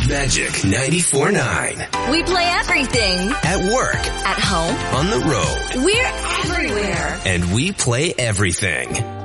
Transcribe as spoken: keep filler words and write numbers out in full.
Magic ninety-four point nine. We play everything. At work. At home. On the road. We're everywhere. And we play everything.